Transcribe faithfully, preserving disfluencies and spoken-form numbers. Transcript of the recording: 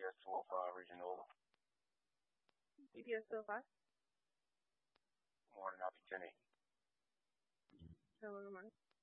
S two oh five Regional. B P S two oh five? Morning, I'll be ten eight. Hello, good morning.